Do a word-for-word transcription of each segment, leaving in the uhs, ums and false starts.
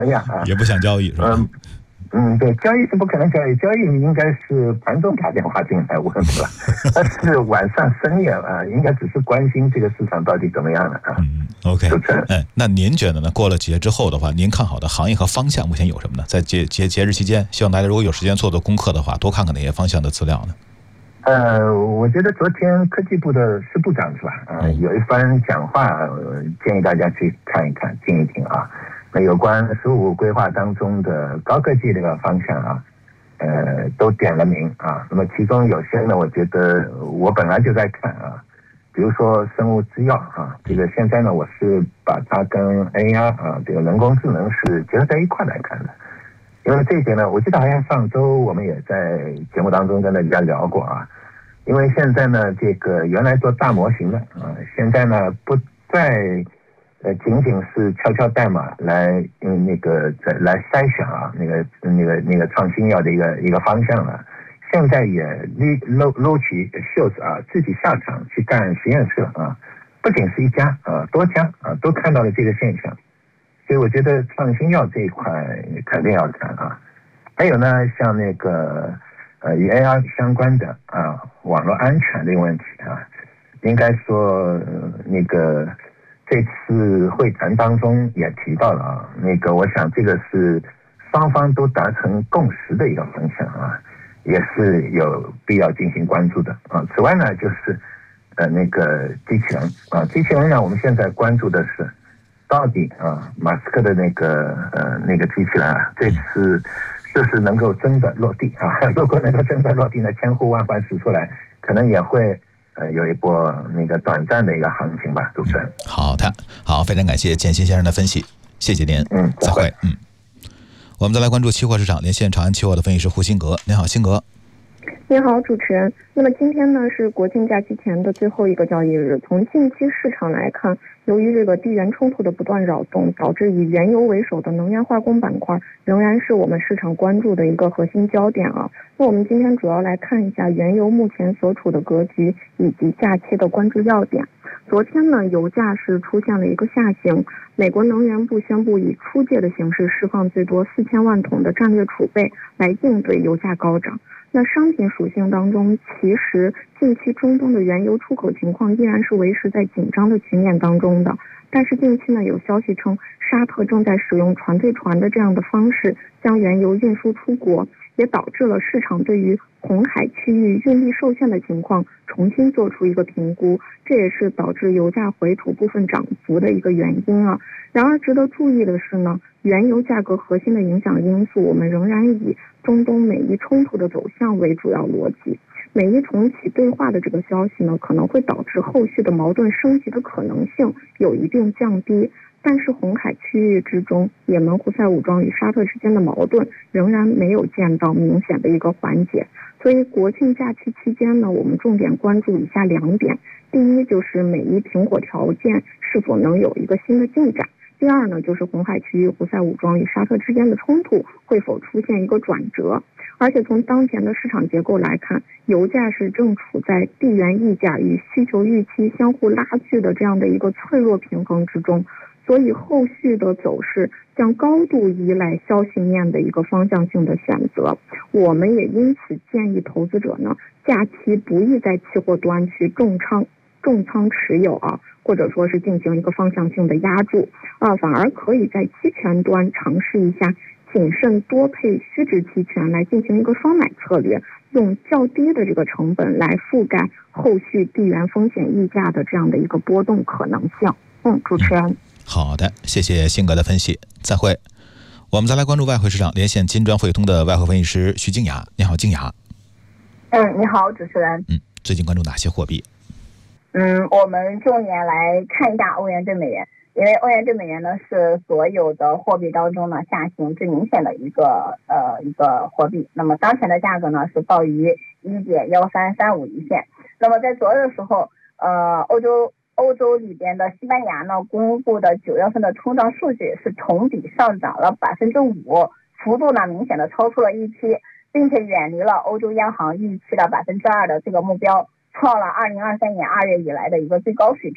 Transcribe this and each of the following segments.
样啊， 也不想交易是吧？ 嗯嗯，对，交易是不可能交易，交易应该是盘中打电话进来问是吧？但是晚上深夜啊，应该只是关心这个市场到底怎么样了啊。 嗯 ，OK， 哎，那您觉得呢？过了节之后的话，您看好的行业和方向目前有什么呢？在节节节日期间，希望大家如果有时间做做功课的话，多看看那些方向的资料呢。 呃，我觉得昨天科技部的司部长是吧？啊、呃，有一番讲话、呃，建议大家去看一看、听一听啊。那有关“十五”规划当中的高科技这个方向啊，呃，都点了名啊。那么其中有些呢，我觉得我本来就在看啊，比如说生物制药啊，这个现在呢，我是把它跟 A I 啊，这个人工智能是结合在一块来看的。因为这一点呢，我记得好像上周我们也在节目当中跟大家聊过啊。因为现在呢，这个原来做大模型的啊，现在呢不再呃仅仅是敲敲代码来用那个来筛选啊那个那个那个创新药的一个一个方向了。现在也搂搂起袖子啊，自己下场去干实验室啊，不仅是一家啊，多家啊都看到了这个现象。所以我觉得创新药这一块肯定要看啊。还有呢，像那个呃与 A I 相关的啊网络安全的问题啊，应该说、呃、那个这次会谈当中也提到了啊，那个我想这个是双方都达成共识的一个方向啊，也是有必要进行关注的啊。此外呢，就是呃那个机器人啊，机器人呢，我们现在关注的是。到底啊，马斯克的那个呃那个机器人啊，这次是不是能够真的落地啊？如果能够真的落地呢，千呼万唤始出来，可能也会呃有一波那个短暂的一个行情吧，主持人。 好的，好，非常感谢建新先生的分析，谢谢您， 嗯， 再会，嗯。我们再来关注期货市场，连线长安期货的分析师胡辛格，您好，辛格。 你好，主持人。那么今天呢是国庆假期前的最后一个交易日。从近期市场来看，由于这个地缘冲突的不断扰动，导致以原油为首的能源化工板块仍然是我们市场关注的一个核心焦点啊。那我们今天主要来看一下原油目前所处的格局以及假期的关注要点。昨天呢，油价是出现了一个下行，美国能源部宣布以出借的形式释放最多四千万桶的战略储备，来应对油价高涨。那商品属性当中，其实近期中东的原油出口情况依然是维持在紧张的局面当中的。但是近期呢，有消息称沙特正在使用船对船的这样的方式将原油运输出国，也导致了市场对于红海区域运力受限的情况重新做出一个评估，这也是导致油价回吐部分涨幅的一个原因啊。然而值得注意的是呢，原油价格核心的影响因素，我们仍然以中东美伊冲突的走向为主要逻辑。美伊重启对话的这个消息呢，可能会导致后续的矛盾升级的可能性有一定降低。但是红海区域之中，也门胡塞武装与沙特之间的矛盾仍然没有见到明显的一个缓解。所以国庆假期期间呢，我们重点关注以下两点：第一，就是美伊停火条件是否能有一个新的进展；第二呢，就是红海区域胡塞武装与沙特之间的冲突会否出现一个转折。而且从当前的市场结构来看，油价是正处在地缘溢价与需求预期相互拉锯的这样的一个脆弱平衡之中，所以后续的走势将高度依赖消息面的一个方向性的选择。我们也因此建议投资者呢，假期不宜在期货端去重仓重仓持有啊，或者说是进行一个方向性的压注啊，反而可以在期权端尝试一下谨慎多配虚值期权来进行一个双买策略，用较低的这个成本来覆盖后续地缘风险溢价的这样的一个波动可能性。嗯，主持人。 好的，谢谢辛格的分析，再会。我们再来关注外汇市场，连线金砖汇通的外汇分析师徐静雅。你好，静雅。 嗯，你好，主持人。 嗯，最近关注哪些货币？ 嗯，我们重点来看一下欧元对美元，因为欧元对美元呢是所有的货币当中呢下行最明显的一个呃一个货币。那么当前的价格呢是报于一点幺三三五一线。那么在昨日的时候，呃，欧洲欧洲里边的西班牙呢公布的九月份的通胀数据是同比上涨了百分之五，幅度呢明显的超出了预期，并且远离了欧洲央行预期的百分之二的这个目标，创了二零二三年二月以来的一个最高水平。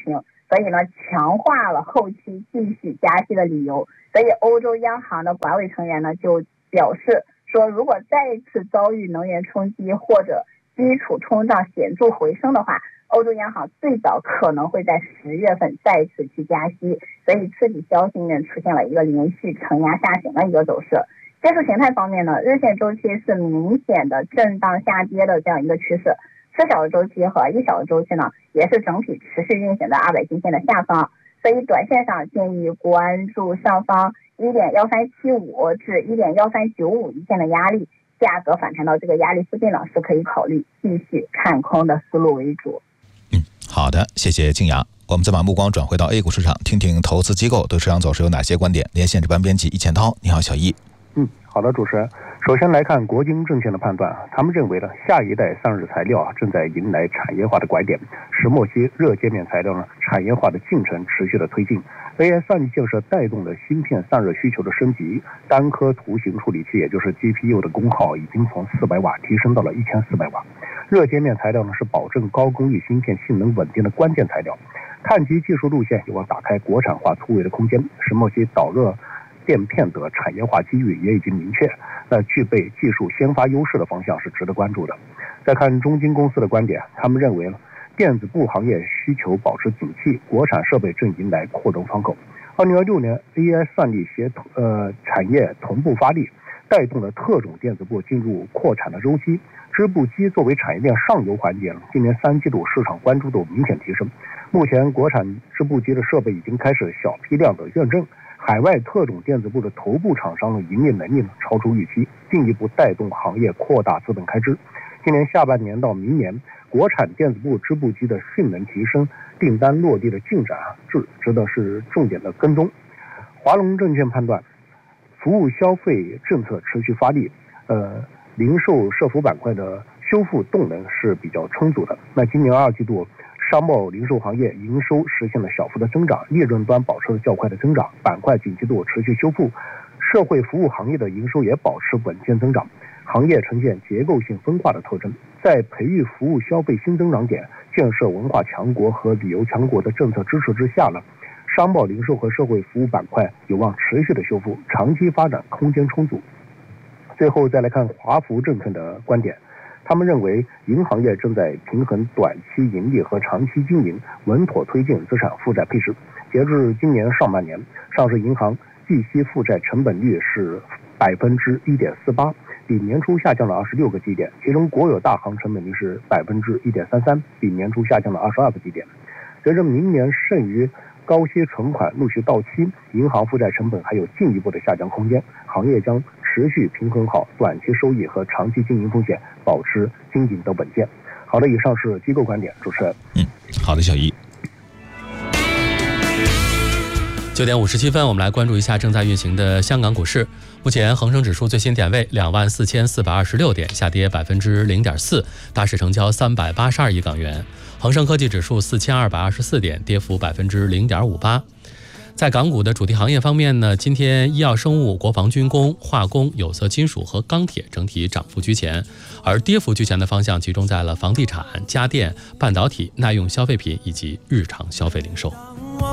所以呢强化了后期继续加息的理由。所以欧洲央行的管委成员呢就表示说，如果再次遭遇能源冲击或者基础通胀显著回升的话，欧洲央行最早可能会在十月份再次去加息，所以刺激消息面出现了一个连续承压下行的一个走势。技术形态方面呢，日线周期是明显的震荡下跌的这样一个趋势，四小时周期和一小时周期呢也是整体持续运行的二百均线的下方，所以短线上建议关注上方 一点一三七五 至 一点一三九五 一线的压力，价格反弹到这个压力附近呢是可以考虑继续看空的思路为主。 嗯，好的，谢谢静雅。我们再把目光转回到 A 股市场，听听投资机构对市场走势有哪些观点。连线值班编辑易建涛，你好，小易。 嗯，好的，主持人。首先来看国金证券的判断，他们认为呢，下一代散热材料啊正在迎来产业化的拐点，石墨烯热界面材料呢产业化的进程持续的推进。A I 算力建设带动了芯片散热需求的升级，单颗图形处理器也就是 G P U 的功耗已经从四百瓦提升到了一千四百瓦。热界面材料呢是保证高功率芯片性能稳定的关键材料。碳基技术路线有望打开国产化突围的空间，石墨烯导热垫片的产业化机遇也已经明确，那具备技术先发优势的方向是值得关注的。再看中金公司的观点，他们认为呢，电子部行业需求保持景气，国产设备正迎来扩容窗口。二零二六年 A I 算力协呃产业同步发力，带动了特种电子部进入扩产的周期。织布机作为产业链上游环节，今年三季度市场关注度明显提升。目前国产织布机的设备已经开始小批量的验证，海外特种电子部的头部厂商的营业能力呢超出预期，进一步带动行业扩大资本开支。今年下半年到明年，国产电子部织布机的性能提升、订单落地的进展啊，值值得是重点的跟踪。华龙证券判断，服务消费政策持续发力，呃，零售社服板块的修复动能是比较充足的。那今年二季度，商贸零售行业营收实现了小幅的增长，利润端保持了较快的增长，板块景气度持续修复，社会服务行业的营收也保持稳健增长，行业呈现结构性分化的特征。在培育服务消费新增长点、建设文化强国和旅游强国的政策支持之下呢，商贸零售和社会服务板块有望持续的修复，长期发展空间充足。最后再来看华福证券的观点，他们认为银行业正在平衡短期盈利和长期经营，稳妥推进资产负债配置。截至今年上半年，上市银行计息负债成本率是百分之一点四八，比年初下降了二十六个基点，其中国有大行成本率是百分之一点三三，比年初下降了二十二个基点。随着明年剩余高息存款陆续到期，银行负债成本还有进一步的下降空间，行业将持续平衡好短期收益和长期经营风险，保持经营的稳健。好的，以上是机构观点，主持人。 嗯，好的，小易。 九点五十七分，我们来关注一下正在运行的香港股市。目前恒生指数最新点位两万四千四百二十六点，下跌百分之零点四，大市成交三百八十二亿港元。恒生科技指数四千二百二十四点，跌幅百分之零点五八。在港股的主题行业方面呢，今天医药生物、国防军工、化工、有色金属和钢铁整体涨幅居前，而跌幅居前的方向集中在了房地产、家电、半导体、耐用消费品以及日常消费零售。